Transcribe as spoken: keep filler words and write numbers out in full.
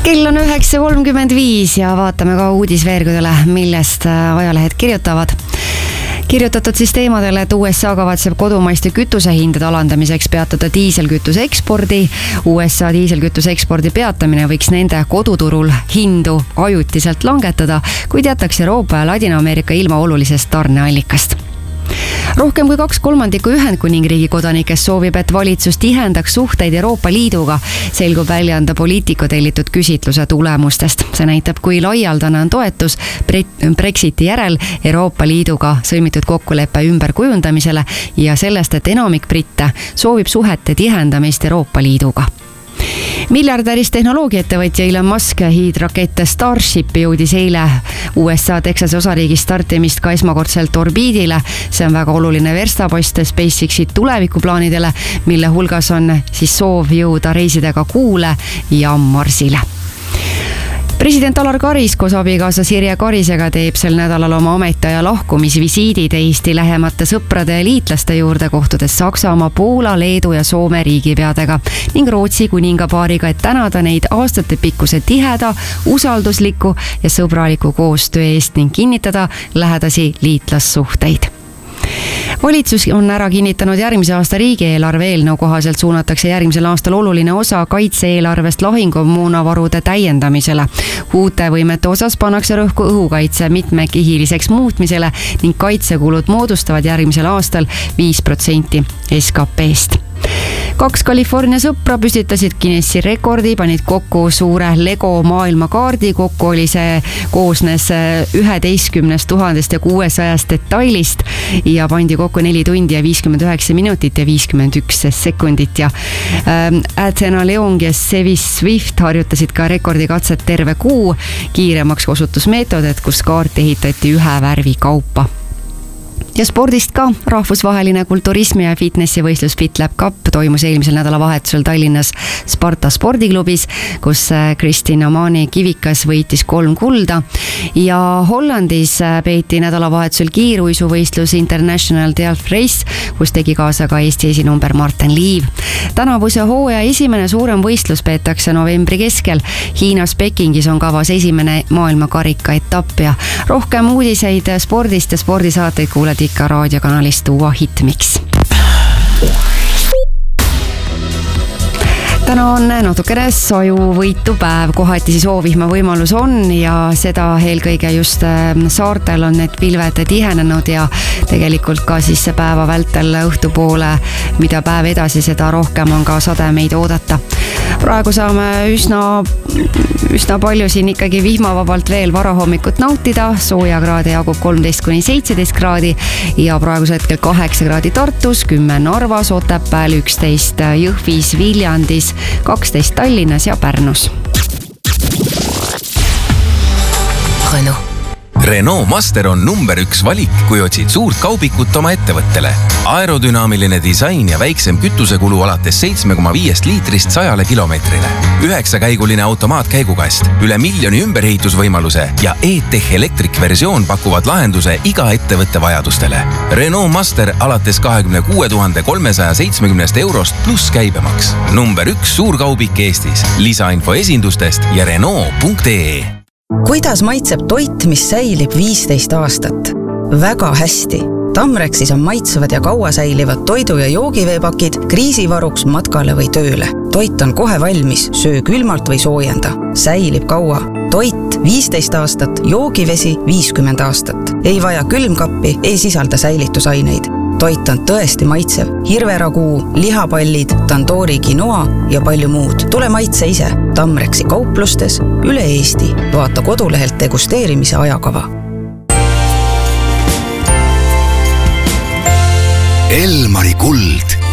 Kell on üheksa kolmkümmend viis ja vaatame ka uudisveergudele, millest ajalehed kirjutavad. Kirjutatud siis teemadele, et U S A kavatseb kodumaiste kütusehindade alandamiseks peatada diiselkütuse ekspordi. U S A diiselkütuse ekspordi peatamine võiks nende koduturul hindu ajutiselt langetada, kuid jätaks Euroopa ja Ladina-Ameerika ilma olulisest tarneallikast. Rohkem kui kaks kolmandikku Ühendkuningriigi kodanikest soovib, et valitsus tihendaks suhteid Euroopa Liiduga, selgub väljaanda Politico tellitud küsitluse tulemustest. See näitab, kui laialdane on toetus Brexiti järel Euroopa Liiduga sõlmitud kokkuleppe ümberkujundamisele ja sellest, et enamik britte soovib suhete tihendamist Euroopa Liiduga. Miljardärist tehnoloogiaettevõtja Elon Musk hiidrakette Starship jõudis eile U S A Texase osariigis startimist ka esmakordselt orbiidile. See on väga oluline verstapost SpaceXi tulevikuplaanidele, mille hulgas on siis soov jõuda reisidega Kuule ja Marsile. President Alar Karis koos abikaasa Sirje Karisega teeb sel nädalal oma ametiaja lahkumisvisiidid Eesti lähemate sõprade ja liitlaste juurde, kohtudes Saksamaa, Poola, Leedu ja Soome riigipeadega ning Rootsi kuningapaariga, et tänada neid aastatepikkuse tiheda, usaldusliku ja sõbraliku koostöö eest ning kinnitada lähedasi liitlassuhteid. Valitsus on ära kinnitanud järgmise aasta riigieelarve eelnõu kohaselt suunatakse järgmisel aastal oluline osa kaitse-eelarvest lahingumoonavarude täiendamisele. Uute võimete osas pannakse rõhku õhukaitse mitmekihiliseks muutmisele ning kaitsekulud moodustavad järgmisel aastal viis protsenti S K P-st. Kaks California sõpra püstitasid Guinessi rekordi, panid kokku suure Lego maailmakaardi, kokku oli see koosnes üheteistkümnest tuhandest ja kuuesajast detailist ja pandi kokku neli tundi ja viiskümmend üheksa minutit ja viiskümmend üks sekundit ja ähm, Athena Leong ja Sevis Swift harjutasid ka rekordikatset terve kuu, kiiremaks osutusmeetod, et kus kaart ehitati ühe värvi kaupa. Ja spordist ka. Rahvusvaheline kulturismi ja fitnessi võistlus FitLab Cup toimus eelmisel nädalavahetusel Tallinnas Sparta spordiklubis, kus Kristin Amani Kivikas võitis kolm kulda ja Hollandis peeti nädalavahetusel kiiruisuvõistlus International Delft Race, kus tegi kaasa ka Eesti esinumber Martin Liiv. Tänavuse hooaja esimene suurem võistlus peetakse novembri keskel. Hiinas Pekingis on kavas esimene maailmakarika etapp ja rohkem uudiseid spordist ja spordisaateid kuuled ikka raadiokanalist Uua Hitmix. Täna on natukene sajuvõitu päev, kohati siis soovihma võimalus on ja seda eelkõige just saartel on need pilved tihenenud ja tegelikult ka siis see päeva vältel õhtupoole, mida päev edasi, seda rohkem on ka sademeid oodata. Praegu saame üsna, üsna palju siin ikkagi vihmavabalt veel varahommikut nautida, soojakraade jagub kolmteist kuni seitseteist kraadi ja praegusel hetkel kaheksa kraadi Tartus, kümme Narvas, Otepääl, üksteist Jõhvis, Viljandis, kaksteist Tallinnas ja Pärnus. Renault. Renault Master on number üks valik, kui otsid suurt kaubikut oma ettevõttele. Aerodünaamiline disain ja väiksem kütusekulu alates seitse koma viis liitrist sajale kilomeetrile. Üheksakäiguline automaatkäigukast, üle miljoni ümberehitusvõimaluse ja E-Tech Electric versioon pakuvad lahenduse iga ettevõtte vajadustele. Renault Master alates kahekümne kuue tuhande kolmesaja seitsmekümnest eurost pluss käibemaks. Number üks suurkaubik Eestis. Lisainfo esindustest ja Renault punkt ee. Kuidas maitseb toit, mis säilib viisteist aastat? Väga hästi. Tamrexis on maitsevad ja kaua säilivad toidu- ja joogiveepakid kriisivaruks matkale või tööle. Toit on kohe valmis, söö külmalt või soojenda. Säilib kaua. Toit viisteist aastat, joogivesi viiskümmend aastat. Ei vaja külmkappi, ei sisalda säilitusaineid. Toit on tõesti maitsev. Hirveraguu, lihapallid, tandoori quinoa ja palju muud. Tule maitse ise. Tamrexi kauplustes üle Eesti. Vaata kodulehelt degusteerimise ajakava. Elmari kuld